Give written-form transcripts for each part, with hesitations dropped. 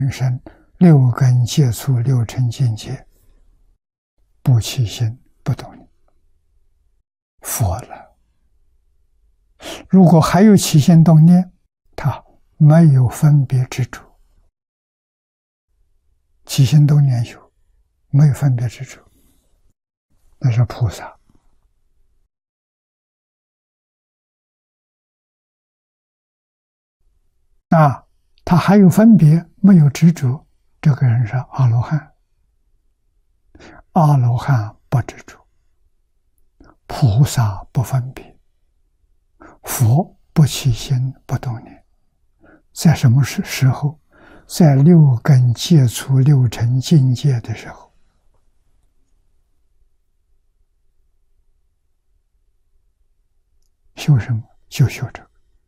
人生六根接触六尘境界，不起心不动念，佛了。如果还有起心动念，他没有分别执着。起心动念有，没有分别执着，那是菩萨。他还有分别，没有执着，这个人是阿罗汉。阿罗汉不执着，菩萨不分别，佛不起心不动念。在什么时候？在六根接触六尘境界的时候。修什么？就修这个。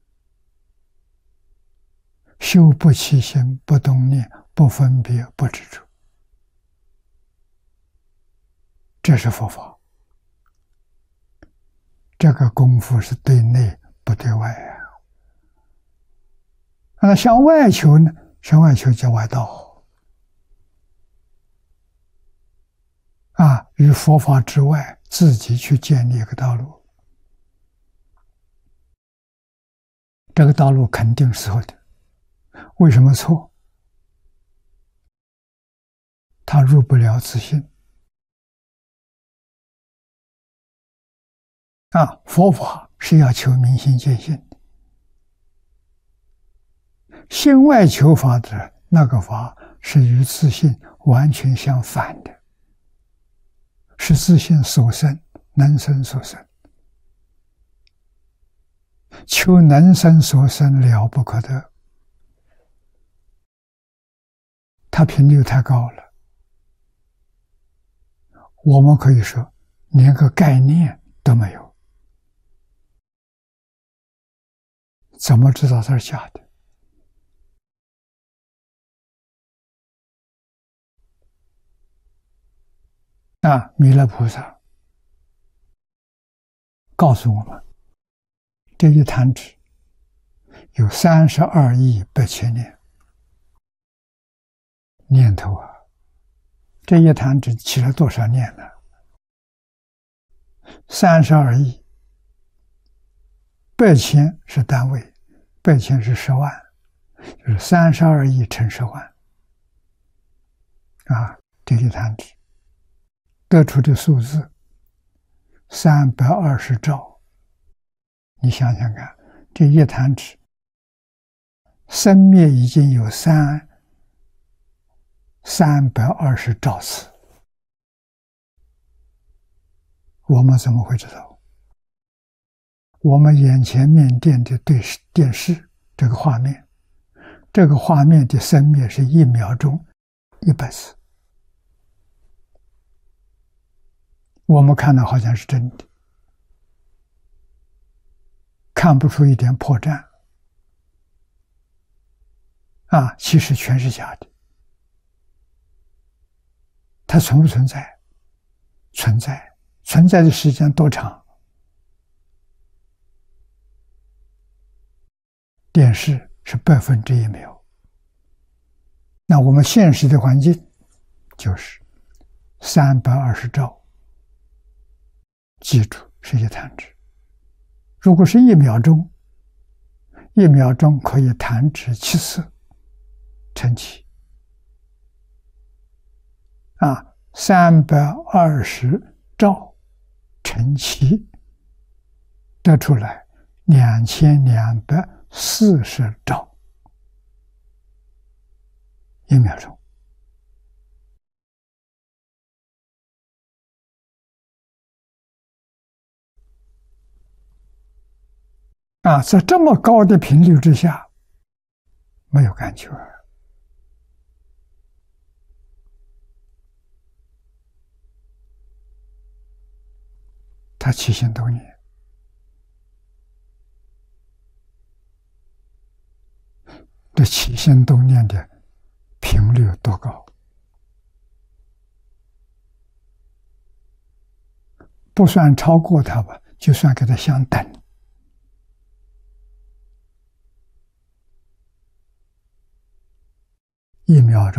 修不起心不动念，不分别不执着，这是佛法。这个功夫是对内不对外啊。那向外求呢？向外求叫外道与佛法之外自己去建立一个道路。这个道路肯定是错的。为什么错？他入不了自信。佛法是要求明心见性的，心外求法的那个法是与自信完全相反的，是自信所生，能生所生。求能生所生了不可得，它频率太高了，我们可以说连个概念都没有，怎么知道它是假的？弥勒菩萨告诉我们，这一弹指有32亿8千念头啊！这一弹指起了多少念呢？32亿，8千是单位，8千是10万，就是32亿乘10万这一弹指得出的数字320兆。你想想看，这一弹指生灭已经有320兆次，我们怎么会知道？我们眼前面电的电视这个画面，这个画面的生灭是1秒钟100次，我们看到好像是真的，看不出一点破绽其实全是假的。它存不存在？存在，存在的时间多长？电视是1/1秒，那我们现实的环境就是320兆。记住，是一弹指。如果是1秒钟，1秒钟可以弹指7次，乘7320兆乘7，得出来2240兆1秒钟。在这么高的频率之下，没有感觉。他起心动念，这起心动念的频率有多高？不算超过它吧，就算给它相等。1秒秒钟。